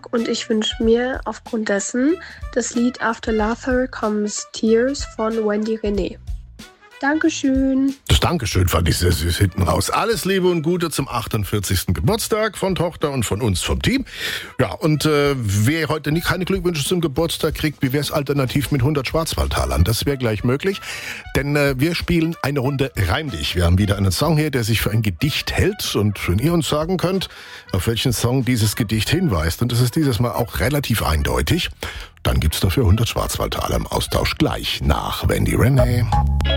Geburtstag und ich wünsche mir aufgrund dessen das Lied After Laughter Comes Tears von Wendy Renee. Dankeschön. Das Dankeschön fand ich sehr süß hinten raus. Alles Liebe und Gute zum 48. Geburtstag von Tochter und von uns vom Team. Ja, und wer heute keine Glückwünsche zum Geburtstag kriegt, wie wäre es alternativ mit 100 Schwarzwaldtalern? Das wäre gleich möglich, denn wir spielen eine Runde Reim dich. Wir haben wieder einen Song hier, der sich für ein Gedicht hält. Und wenn ihr uns sagen könnt, auf welchen Song dieses Gedicht hinweist, und das ist dieses Mal auch relativ eindeutig, dann gibt's dafür 100 Schwarzwaldtaler im Austausch gleich nach Wendy Renee.